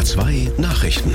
2 Nachrichten.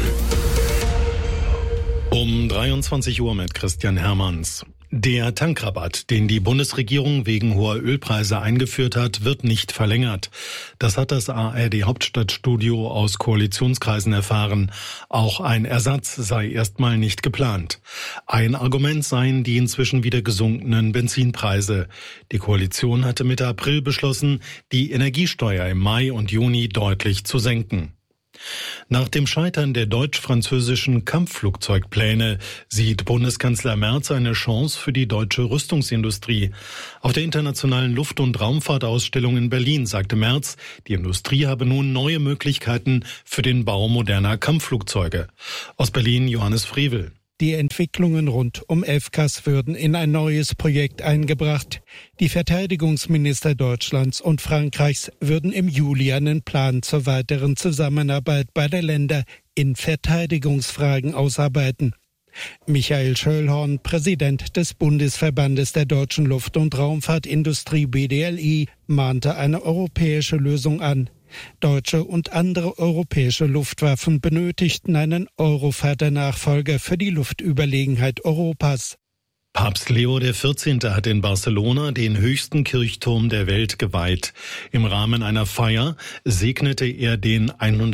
Um 23 Uhr mit Christian Hermanns. Der Tankrabatt, den die Bundesregierung wegen hoher Ölpreise eingeführt hat, wird nicht verlängert. Das hat das ARD-Hauptstadtstudio aus Koalitionskreisen erfahren. Auch ein Ersatz sei erstmal nicht geplant. Ein Argument seien die inzwischen wieder gesunkenen Benzinpreise. Die Koalition hatte Mitte April beschlossen, die Energiesteuer im Mai und Juni deutlich zu senken. Nach dem Scheitern der deutsch-französischen Kampfflugzeugpläne sieht Bundeskanzler Merz eine Chance für die deutsche Rüstungsindustrie. Auf der internationalen Luft- und Raumfahrtausstellung in Berlin sagte Merz, die Industrie habe nun neue Möglichkeiten für den Bau moderner Kampfflugzeuge. Aus Berlin Johannes Frevel. Die Entwicklungen rund um FCAS würden in ein neues Projekt eingebracht. Die Verteidigungsminister Deutschlands und Frankreichs würden im Juli einen Plan zur weiteren Zusammenarbeit beider Länder in Verteidigungsfragen ausarbeiten. Michael Schöllhorn, Präsident des Bundesverbandes der deutschen Luft- und Raumfahrtindustrie BDLI, mahnte eine europäische Lösung an. Deutsche und andere europäische Luftwaffen benötigten einen Eurofighter-Nachfolger für die Luftüberlegenheit Europas. Papst Leo XIV. Hat in Barcelona den höchsten Kirchturm der Welt geweiht. Im Rahmen einer Feier segnete er den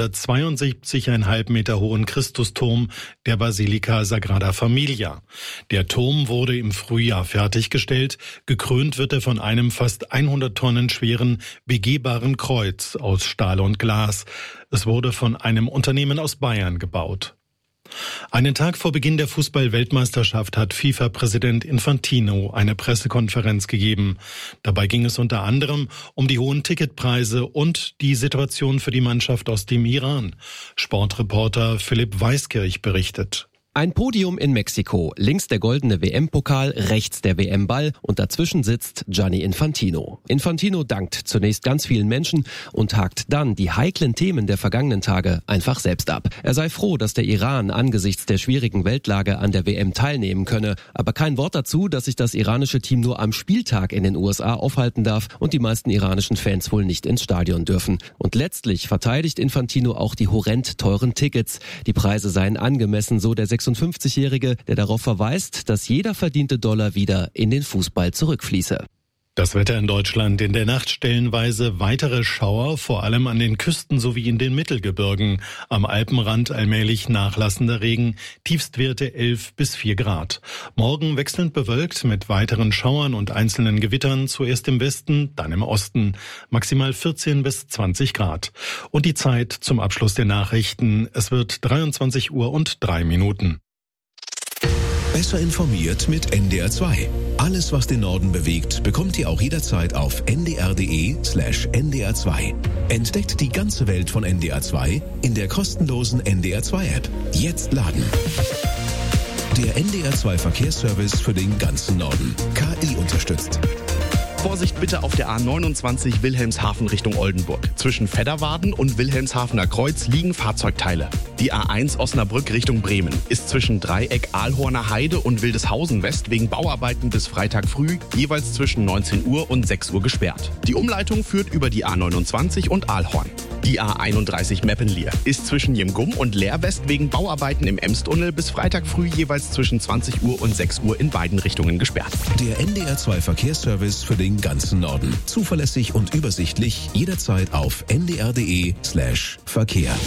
172,5 Meter hohen Christusturm der Basilika Sagrada Familia. Der Turm wurde im Frühjahr fertiggestellt. Gekrönt wird er von einem fast 100 Tonnen schweren, begehbaren Kreuz aus Stahl und Glas. Es wurde von einem Unternehmen aus Bayern gebaut. Einen Tag vor Beginn der Fußball-Weltmeisterschaft hat FIFA-Präsident Infantino eine Pressekonferenz gegeben. Dabei ging es unter anderem um die hohen Ticketpreise und die Situation für die Mannschaft aus dem Iran. Sportreporter Philipp Weiskirch berichtet. Ein Podium in Mexiko, links der goldene WM-Pokal, rechts der WM-Ball und dazwischen sitzt Gianni Infantino. Infantino dankt zunächst ganz vielen Menschen und hakt dann die heiklen Themen der vergangenen Tage einfach selbst ab. Er sei froh, dass der Iran angesichts der schwierigen Weltlage an der WM teilnehmen könne, aber kein Wort dazu, dass sich das iranische Team nur am Spieltag in den USA aufhalten darf und die meisten iranischen Fans wohl nicht ins Stadion dürfen. Und letztlich verteidigt Infantino auch die horrend teuren Tickets. Die Preise seien angemessen, so der 56-Jährige, der darauf verweist, dass jeder verdiente Dollar wieder in den Fußball zurückfließe. Das Wetter in Deutschland: in der Nacht stellenweise weitere Schauer, vor allem an den Küsten sowie in den Mittelgebirgen. Am Alpenrand allmählich nachlassender Regen, Tiefstwerte 11 bis 4 Grad. Morgen wechselnd bewölkt mit weiteren Schauern und einzelnen Gewittern, zuerst im Westen, dann im Osten. Maximal 14 bis 20 Grad. Und die Zeit zum Abschluss der Nachrichten: es wird 23 Uhr und 3 Minuten. Besser informiert mit NDR 2. Alles, was den Norden bewegt, bekommt ihr auch jederzeit auf ndr.de/ndr2. Entdeckt die ganze Welt von NDR 2 in der kostenlosen NDR 2 App. Jetzt laden. Der NDR 2 Verkehrsservice für den ganzen Norden. KI unterstützt. Vorsicht bitte auf der A29 Wilhelmshaven Richtung Oldenburg. Zwischen Fedderwarden und Wilhelmshavener Kreuz liegen Fahrzeugteile. Die A1 Osnabrück Richtung Bremen ist zwischen Dreieck Ahlhorner Heide und Wildeshausen West wegen Bauarbeiten bis Freitag früh jeweils zwischen 19 Uhr und 6 Uhr gesperrt. Die Umleitung führt über die A29 und Ahlhorn. Die A31 Meppenlier ist zwischen Jemgum und Leer West wegen Bauarbeiten im Emstunnel bis Freitag früh jeweils zwischen 20 Uhr und 6 Uhr in beiden Richtungen gesperrt. Der NDR 2 Verkehrsservice für den ganzen Norden. Zuverlässig und übersichtlich jederzeit auf ndr.de/Verkehr.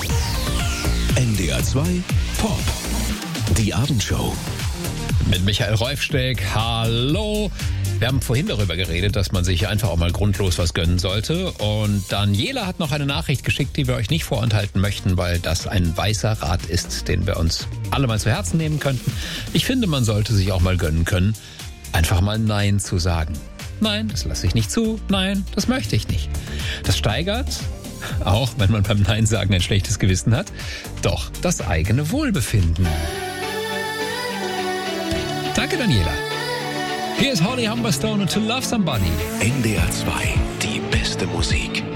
NDR 2 Pop. Die Abendshow. Mit Michael Räufsteck. Hallo. Wir haben vorhin darüber geredet, dass man sich einfach auch mal grundlos was gönnen sollte. Und Daniela hat noch eine Nachricht geschickt, die wir euch nicht vorenthalten möchten, weil das ein weißer Rat ist, den wir uns alle mal zu Herzen nehmen könnten. Ich finde, man sollte sich auch mal gönnen können, einfach mal Nein zu sagen. Nein, das lasse ich nicht zu. Nein, das möchte ich nicht. Das steigert, auch wenn man beim Nein sagen ein schlechtes Gewissen hat, doch das eigene Wohlbefinden. Danke, Daniela. Hier ist Holly Humberstone und To Love Somebody. NDR 2, die beste Musik.